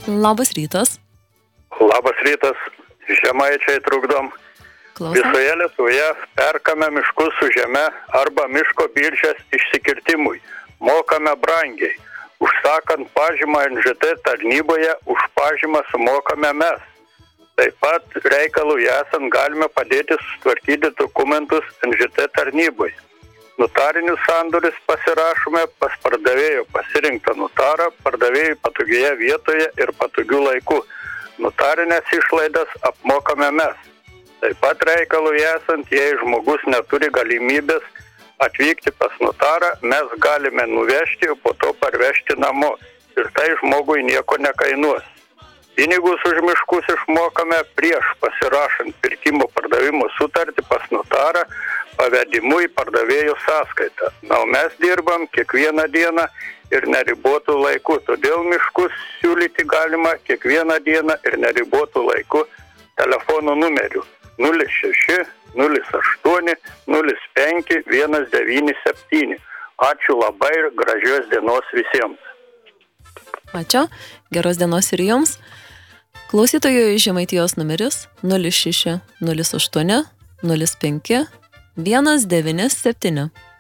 Labas rytas. Labas rytas, žemaičiai trukdom. Klausom. Visoje Lietuvoje perkame miškus su žeme arba miško biržės išsikirtimui. Mokame brangiai. Užsakant pažymą NŽT tarnyboje, už pažymą sumokame mes. Taip pat reikalui esant galime padėti sutvarkyti dokumentus NŽT tarnyboje. Notarinius sandorius pasirašome pas pardavėjo pasirinktą notarą, pardavėjui patogioje vietoje ir patogiu laiku. Notarinės išlaidas apmokame mes. Taip pat reikalui esant, jei žmogus neturi galimybės atvykti pas notarą, mes galime nuvežti, o po to parvežti namo. Ir tai žmogui nieko nekainuos. Pinigus už miškus išmokame prieš pasirašant pirkimo pardavimo sutartį pas notarą, pavedimu į pardavėjo sąskaitą. Na, o mes dirbam kiekvieną dieną ir neribotų laiku. Todėl miškus siūlyti galima kiekvieną dieną ir neribotų laiku telefono numeriu 06 08 05 197. Ačiū labai ir gražios dienos visiems. Ačiū, geros dienos ir jums. Klausytojų Žemaitijos numeris 06 08 05 197.